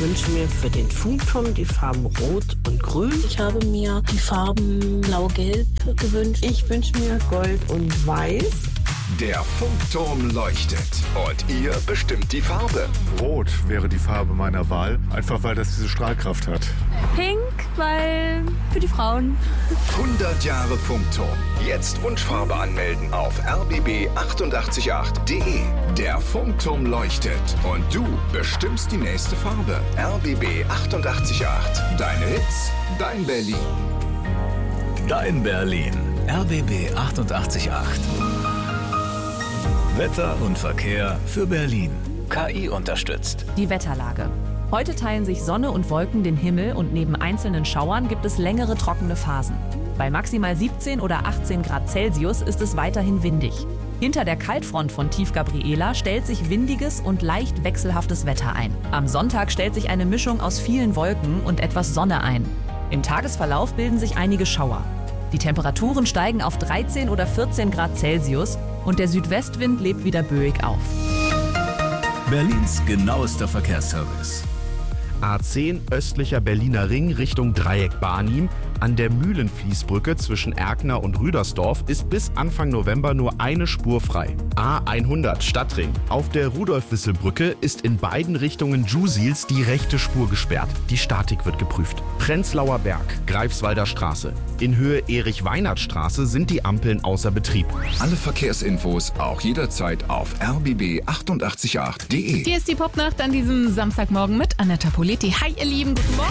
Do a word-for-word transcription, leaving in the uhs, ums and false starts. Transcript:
wünsche mir für den Funkturm die Farben Rot und Grün. Ich habe mir die Farben Blau-Gelb gewünscht. Ich wünsche mir Gold und Weiß. Der Funkturm leuchtet und ihr bestimmt die Farbe. Rot wäre die Farbe meiner Wahl, einfach weil das diese Strahlkraft hat. Pink, weil für die Frauen. hundert Jahre Funkturm. Jetzt Wunschfarbe anmelden auf r b b achtundachtzig acht punkt d e. Der Funkturm leuchtet und du bestimmst die nächste Farbe. r b b achtundachtzig acht. Deine Hits, dein Berlin. Dein Berlin. R B B achtundachtzig acht. Wetter und Verkehr für Berlin. K I unterstützt. Die Wetterlage. Heute teilen sich Sonne und Wolken den Himmel und neben einzelnen Schauern gibt es längere trockene Phasen. Bei maximal siebzehn oder achtzehn Grad Celsius ist es weiterhin windig. Hinter der Kaltfront von Tief Gabriela stellt sich windiges und leicht wechselhaftes Wetter ein. Am Sonntag stellt sich eine Mischung aus vielen Wolken und etwas Sonne ein. Im Tagesverlauf bilden sich einige Schauer. Die Temperaturen steigen auf dreizehn oder vierzehn Grad Celsius und der Südwestwind lebt wieder böig auf. Berlins genauester Verkehrsservice. A zehn östlicher Berliner Ring Richtung Dreieck Barnim. An der Mühlenfließbrücke zwischen Erkner und Rüdersdorf ist bis Anfang November nur eine Spur frei. A hundert Stadtring. Auf der Rudolf-Wissel-Brücke ist in beiden Richtungen Jusils die rechte Spur gesperrt. Die Statik wird geprüft. Prenzlauer Berg, Greifswalder Straße. In Höhe Erich-Weinert-Straße sind die Ampeln außer Betrieb. Alle Verkehrsinfos auch jederzeit auf r b b achtundachtzig acht punkt d e. Hier ist die Popnacht an diesem Samstagmorgen mit Annetta Poletti. Hi ihr Lieben, guten Morgen.